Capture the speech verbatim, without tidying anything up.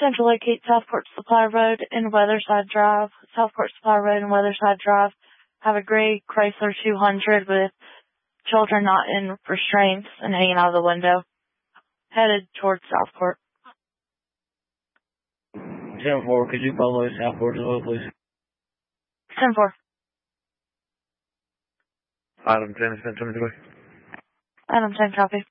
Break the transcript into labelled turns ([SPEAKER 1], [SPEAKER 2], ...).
[SPEAKER 1] Central Locate Southport Supply Road and Weatherside Drive. Southport Supply Road and Weatherside Drive have a gray Chrysler two hundred with children not in restraints and hanging out of the window, headed towards Southport.
[SPEAKER 2] ten four, could you follow Southport as well, please?
[SPEAKER 1] ten four.
[SPEAKER 2] Item ten has been turned away.
[SPEAKER 1] Item ten, copy.